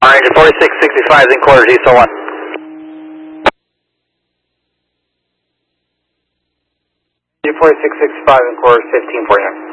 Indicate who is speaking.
Speaker 1: Ranger 4665 is in quarters, east 01.
Speaker 2: 4665 in quarters, 15 for you.